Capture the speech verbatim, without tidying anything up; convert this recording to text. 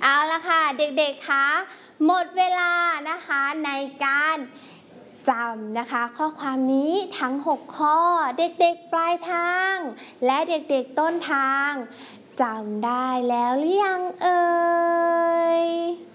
เอาละค่ะเด็กๆคะหมดเวลานะคะในการจำนะคะข้อความนี้ทั้งหกข้อเด็กๆปลายทางและเด็กๆต้นทางจำได้แล้วหรือยังเอ่ย